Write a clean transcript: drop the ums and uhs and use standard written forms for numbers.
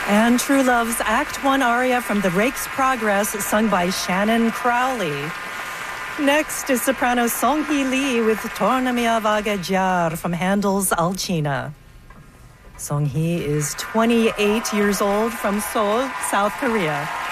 And True Love's Act 1 aria from The Rake's Progress, sung by Shannon Crowley. Next is soprano Song-hee Lee with Torna mia vaga jar from Handel's Alcina. Song-hee is 28 years old from Seoul, South Korea.